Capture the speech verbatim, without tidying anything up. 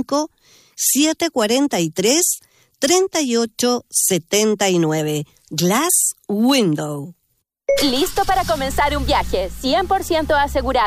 cinco, siete cuatro tres, tres ocho siete nueve. Glass Window. ¿Listo para comenzar un viaje cien por ciento asegurado